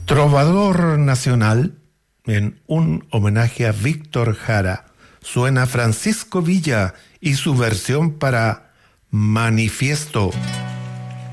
Trovador nacional, en un homenaje a Víctor Jara, suena Francisco Villa y su versión para Manifiesto.